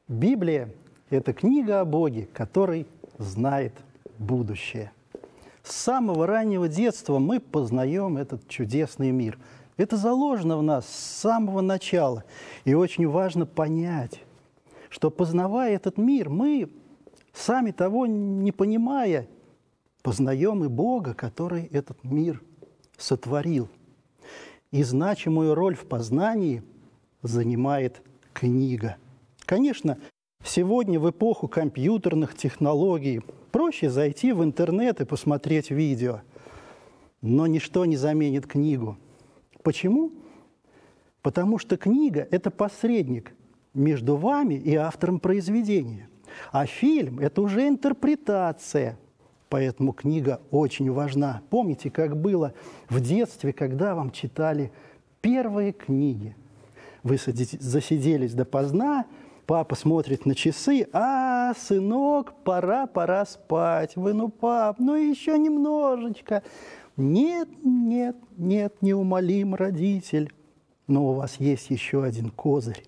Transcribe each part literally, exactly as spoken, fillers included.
Библия – это книга о Боге, который знает будущее. С самого раннего детства мы познаем этот чудесный мир. Это заложено в нас с самого начала. И очень важно понять, что, познавая этот мир, мы, сами того не понимая, познаем и Бога, который этот мир сотворил. И значимую роль в познании занимает книга. Конечно, сегодня в эпоху компьютерных технологий проще зайти в интернет и посмотреть видео, но ничто не заменит книгу. Почему? Потому что книга – это посредник между вами и автором произведения, а фильм – это уже интерпретация, поэтому книга очень важна. Помните, как было в детстве, когда вам читали первые книги? Вы засиделись допоздна, папа смотрит на часы, а, сынок, пора, пора спать. Вы, ну, пап, ну еще немножечко. Нет, нет, нет, неумолим родитель. Но у вас есть еще один козырь.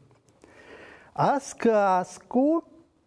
А сказку?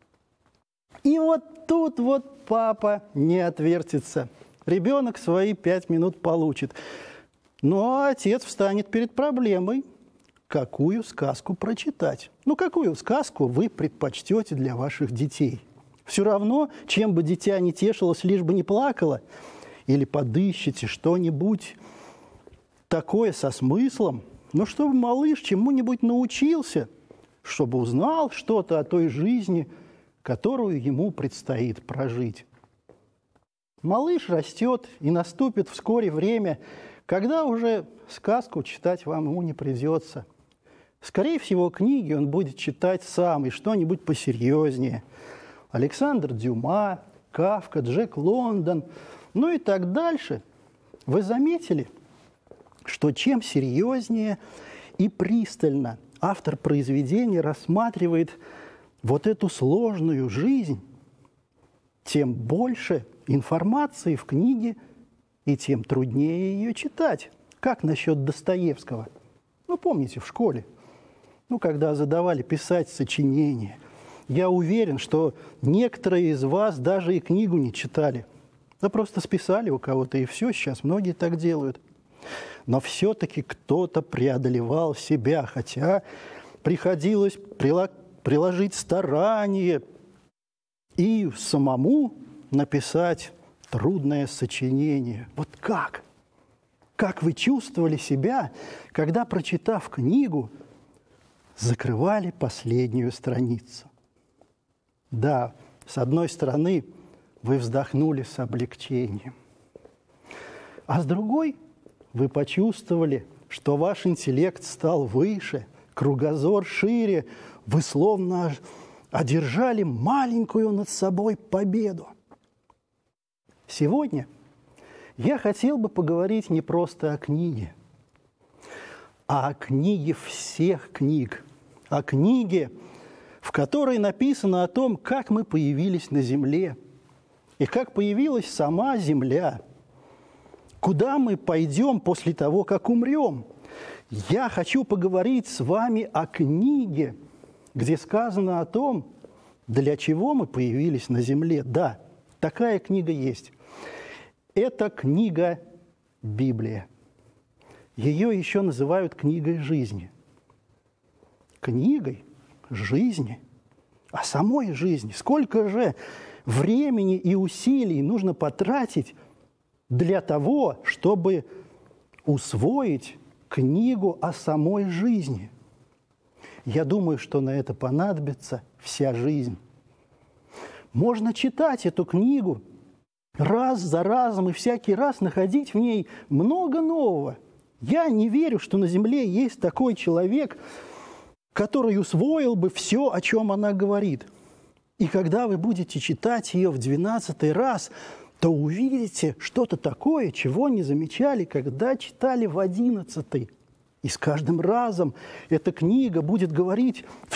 И вот тут вот папа не отвертится. Ребенок свои пять минут получит. Но отец встанет перед проблемой. Какую сказку прочитать? Ну, какую сказку вы предпочтете для ваших детей? Все равно, чем бы дитя не тешилось, лишь бы не плакало, или подыщите что-нибудь такое со смыслом, но чтобы малыш чему-нибудь научился, чтобы узнал что-то о той жизни, которую ему предстоит прожить. Малыш растет, и наступит вскоре время, когда уже сказку читать вам ему не придется. Скорее всего, книги он будет читать сам, и что-нибудь посерьезнее. Александр Дюма, Кафка, Джек Лондон, ну и так дальше. Вы заметили, что чем серьезнее и пристально автор произведения рассматривает вот эту сложную жизнь, тем больше информации в книге и тем труднее ее читать. Как насчет Достоевского? Ну, помните, в школе, ну, когда задавали писать сочинение, я уверен, что некоторые из вас даже и книгу не читали. Да просто списали у кого-то, и все, сейчас многие так делают. Но все-таки кто-то преодолевал себя, хотя приходилось приложить старание и самому написать трудное сочинение. Вот как? Как вы чувствовали себя, когда, прочитав книгу, закрывали последнюю страницу? Да, с одной стороны, вы вздохнули с облегчением, а с другой вы почувствовали, что ваш интеллект стал выше, кругозор шире, вы словно одержали маленькую над собой победу. Сегодня я хотел бы поговорить не просто о книге, а о книге всех книг, о книге, в которой написано о том, как мы появились на земле и как появилась сама земля, куда мы пойдем после того, как умрем. Я хочу поговорить с вами о книге, где сказано о том, для чего мы появились на земле. Да, такая книга есть. Это книга Библия. Ее еще называют книгой жизни. Книгой жизни. А самой жизни. Сколько же времени и усилий нужно потратить для того, чтобы усвоить книгу о самой жизни? Я думаю, что на это понадобится вся жизнь. Можно читать эту книгу раз за разом и всякий раз находить в ней много нового. Я не верю, что на земле есть такой человек, который усвоил бы все, о чем она говорит. И когда вы будете читать ее в двенадцатый раз, то увидите что-то такое, чего не замечали, когда читали в одиннадцатый. И с каждым разом эта книга будет говорить